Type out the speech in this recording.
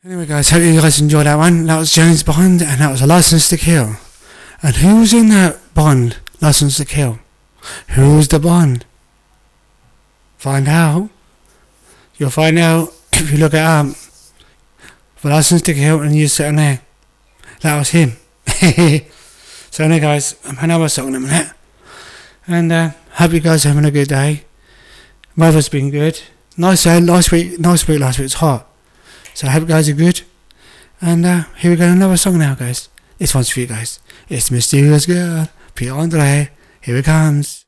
Anyway guys, hope you guys enjoyed that one. That was James Bond and that was A License to Kill. And who was in that Bond, License to Kill? Who was the Bond? Find out. You'll find out if you look it up. For License to Kill and you're sitting there. That was him. So anyway guys, I'm another song in a minute. And hope you guys are having a good day. Weather's been good. Nice day, nice week last week. It's hot. So I hope you guys are good. And here we go, another song now guys. This one's for you guys. It's Mysterious Girl, Pierre Andre. Here it comes.